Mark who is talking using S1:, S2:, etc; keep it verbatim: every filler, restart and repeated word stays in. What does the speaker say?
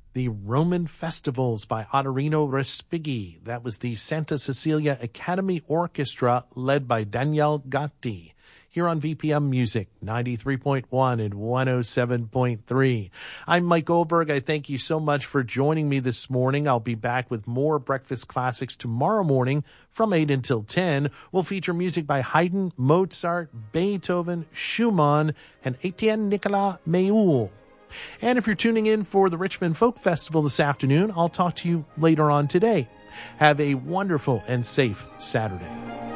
S1: The Roman Festivals by Ottorino Respighi. That was the Santa Cecilia Academy Orchestra led by Daniele Gatti. Here on V P M Music, ninety-three point one and one oh seven point three. I'm Mike Goldberg. I thank you so much for joining me this morning. I'll be back with more Breakfast Classics tomorrow morning from eight until ten. We'll feature music by Haydn, Mozart, Beethoven, Schumann, and Etienne Nicolas Meul. And if you're tuning in for the Richmond Folk Festival this afternoon, I'll talk to you later on today. Have a wonderful and safe Saturday.